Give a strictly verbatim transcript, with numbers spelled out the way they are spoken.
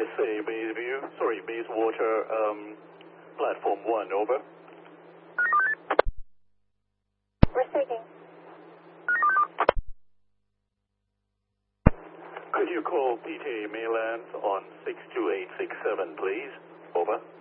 S A Bayview, sorry, Bayswater, um, platform one, over. We're speaking. Could you call P T A Maylands on six two eight six seven, please? Over.